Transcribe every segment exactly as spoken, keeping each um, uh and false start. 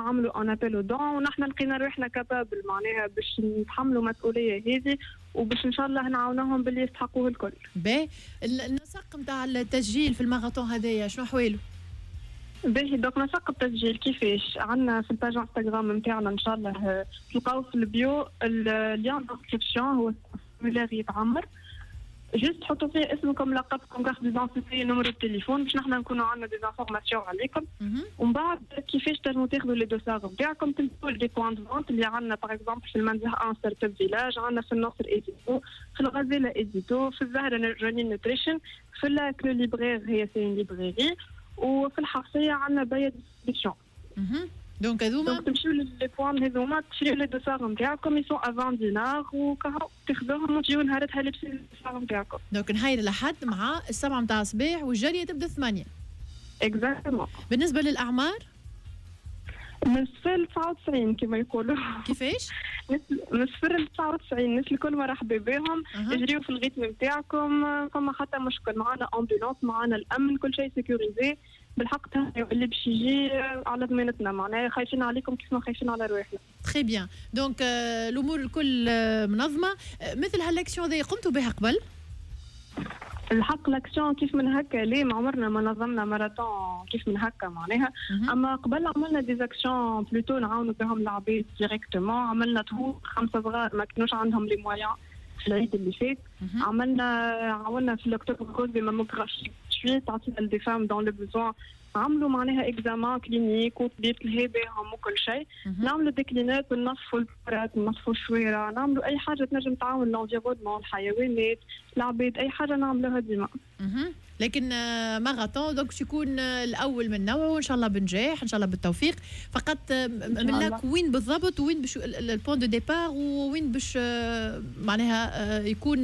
عملوا ان ابيل دون ونحن لقينا روحنا كابابل معناها باش نتحملوا مسؤوليه هذه وباش ان شاء الله نعاونوهم باللي يستحقوه الكل. باهي النسق نتاع التسجيل في الماراثون هذايا شنو حواله؟ باهي دوك نسق التسجيل كيفاش؟ عندنا في الباج انستغرام نتاعنا ان شاء الله تلقاو في البيو اللين دانسكريبسيون هو فورمولير يتعمر، جست حطوا فيه اسمكم لقبكم كارت ديدونتيتي نمرو التليفون باش نحنا نكونوا عندنا دي انفورماسيون عليكم. ومن بعد كيفاش تنجموا تاخذوا لي دوسار نتاعكم تمشوا لدي بوان دو فونت اللي عندنا باغ اكزومبل في المنزه ان ستارت اب فيلاج، عندنا في النصر ايزيتو، في الغزاله ايزيتو، في الزهره جونين نوتريشن، في الكلو ليبرير هي سي ليبريري، وفي الحفصيه عندنا بايا ديستريبيسيون. دونك هذوما دونك تمشيو لي بوان هذوما تشريو لي دوسار نتاعكم يسون عشرين دينار وكهو تاخذوهم وتجيو نهارتها لابسين الدوسار نتاعكم. دونك نهاير لحد مع السبعة نتاع الصباح والجريه تبدا الثمانية. اكزاكتومون. بالنسبه للاعمار من صفر ل تسعة وتسعين كما يقولوا. كيفاش؟ من صفر ل تسعة وتسعين الناس الكل مرحبا بهم، اجريو في الغيتم نتاعكم، فما حتى مشكل، معنا امبولانس، معنا الامن، كل شيء سيكوريزي بالحق. اللي باش يجي على ضمانتنا معناها خايفين عليكم كيف ما خايفين على رواحنا. تري بيان. دونك الامور الكل منظمه. مثل هالاكسيون ذي قمتوا بها قبل؟ الحق لاكسيون كيف من هكا ليه ما عمرنا ما نظمنا ماراثون كيف من هكا معناها. اما قبل عملنا ديزاكسيون بلوتو نعاونوا بهم العباد ديريكتومون، عملنا طهور خمسه صغار ما كانوش عندهم لي مويان في العيد اللي فات. عملنا عاوننا في الاكتوبر روز دي ماموغرافي شويه تعطينا لدي فام دون لو بوزوان، عملوا معناها اكزامان كلينيك وطبيب الهباهم وكل شيء. نعملوا ديكلينات ونصفوا البرات ونصفوا الشويره، نعملوا اي حاجه تنجم تعاون لونفيرونمون الحيوانات العباد، اي حاجه نعملوها ديما. لكن ماراثون دونك باش يكون الاول من نوعه وان شاء الله بنجاح ان شاء الله بالتوفيق. فقط من لك وين بالضبط وين باش البوان دو ديبار وين باش معناها يكون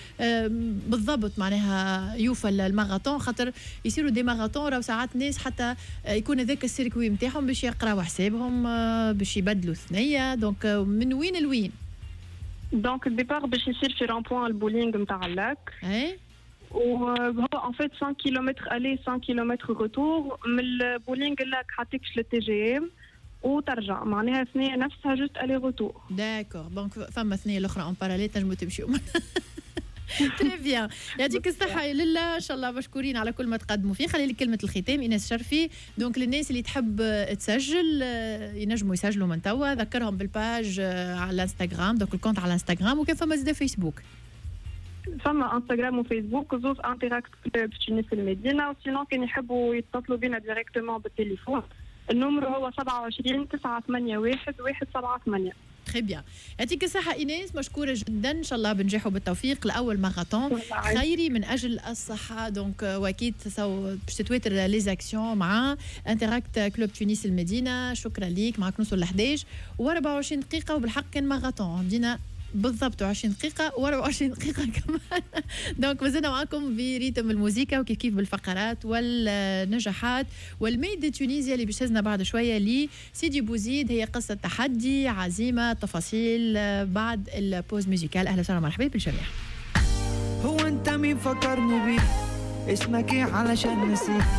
بالضبط معناها يوفى الماراثون، خاطر يصيروا دي ماراثون راهو ساعات ناس حتى يكون هذاك السيركوي نتاعهم باش يقراو حسابهم باش يبدلوا ثنيه. دونك من وين لوين؟ دونك الديبار باش يصير في رون بوان البولينغ نتاع اللاك. اي وهو ان فيت خمسة كيلومتر الي خمسة كيلومتر روتور من البولينغ اللاك حتكش للتي جي ام وترجع معناها ثنيه نفسها جوست الي روتور. داكور. دونك فما ثنيه الاخرى اون باراليل تنجموا تمشيو. تري بيان. يعطيك الصحة يا لله، ان شاء الله مشكورين على كل ما تقدموا فيه. خلي لي كلمة الختام ايناس شرفي. دونك للناس اللي تحب تسجل ينجموا يسجلوا من توا، ذكرهم بالباج على الانستغرام، دونك الكونت على الانستغرام، وكان فما زاد فيسبوك. فما انستغرام وفيسبوك زوز انتراكت كلوب تونس المدينة، وسينو كان يحبوا يتصلوا بنا ديريكتومون بالتليفون النمر هو سبعة وعشرين تسعة ثمانية واحد واحد سبعة ثمانية. تري بيان. يعطيك الصحة إيناس، مشكورة جدا، إن شاء الله بنجحوا بالتوفيق لأول ماراثون خيري من أجل الصحة. دونك وأكيد باش تتواتر لي زاكسيون مع انتراكت كلوب تونس المدينة. شكرا ليك، معك نوصل ل إحدى عشر وأربعة وعشرين دقيقة، وبالحق كان ماراثون دينا بالضبط عشرين دقيقة وأربعة وعشرين دقيقة كمان. دونك مازلنا معكم بريتم الموسيقى وكيف كيف بالفقرات والنجاحات والميد تونيزيا اللي بيشزنا بعد شوية لي سيدي بوزيد. هي قصة تحدي، عزيمة، تفاصيل بعد البوز ميوزيكال. أهلا وسهلا مرحبا بالجميع. هو أنت مين فكرني بيه؟ اسمك إيه علشان نسيت؟